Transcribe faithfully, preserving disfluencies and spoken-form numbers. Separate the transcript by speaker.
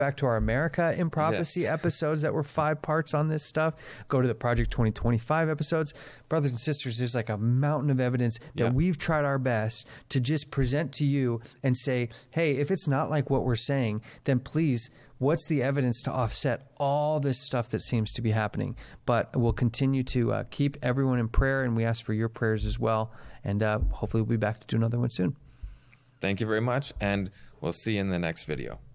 Speaker 1: back to our America in Prophecy
Speaker 2: Yes.
Speaker 1: episodes that were five parts on this stuff. Go to the Project twenty twenty-five episodes. Brothers and sisters, there's like a mountain of evidence that
Speaker 2: Yeah.
Speaker 1: we've tried our best to just present to you and say, hey, if it's not like what we're saying, then please, what's the evidence to offset all this stuff that seems to be happening? But we'll continue to uh, keep everyone in prayer, and we ask for your prayers as well. And uh, hopefully we'll be back to do another one soon.
Speaker 2: Thank you very much, and we'll see you in the next video.